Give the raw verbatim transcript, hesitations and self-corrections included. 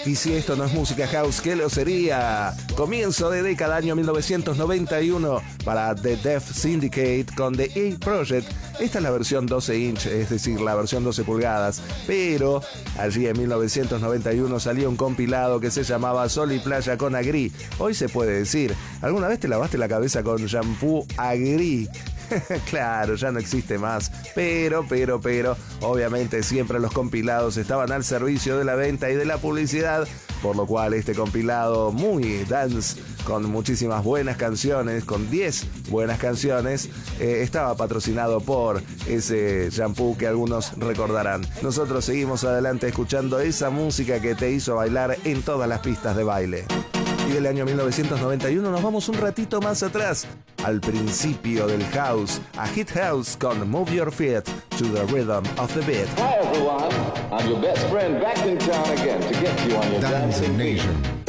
Y si esto no es música house, ¿qué lo sería? Comienzo de década, año mil novecientos noventa y uno, para The Def Syndicate con The A Project. Esta es la versión doce inch, es decir, la versión doce pulgadas. Pero allí en mil novecientos noventa y uno salió un compilado que se llamaba Sol y Playa con Agri. Hoy se puede decir, ¿alguna vez te lavaste la cabeza con shampoo Agri? Claro, ya no existe más. Pero, pero, pero, obviamente siempre los compilados estaban al servicio de la venta y de la publicidad, por lo cual este compilado muy dance, con muchísimas buenas canciones, con diez buenas canciones, eh, estaba patrocinado por ese shampoo que algunos recordarán. Nosotros seguimos adelante escuchando esa música que te hizo bailar en todas las pistas de baile. Y del año mil novecientos noventa y uno nos vamos un ratito más atrás, al principio del house, a Hit House con Move Your Feet to the Rhythm of the Beat. Hi everyone, I'm your best friend back in town again to get you on your dancing feet.